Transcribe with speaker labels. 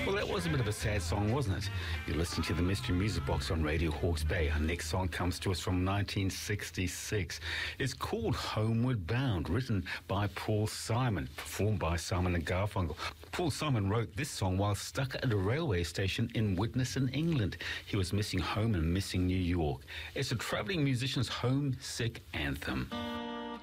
Speaker 1: Well, that was a bit of a sad song, wasn't it? You're listening to the Mystery Music Box on Radio Hawke's Bay. Our next song comes to us from 1966. It's called Homeward Bound, written by Paul Simon, performed by Simon and Garfunkel. Paul Simon wrote this song while stuck at a railway station in Widnes in England. He was missing home and missing New York. It's a travelling musician's homesick anthem.